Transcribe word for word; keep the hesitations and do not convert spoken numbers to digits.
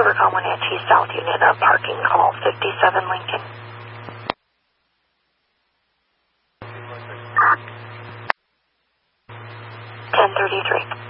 Recon Wenatchee South Unit, uh, parking call fifty-seven Lincoln. ten thirty-three.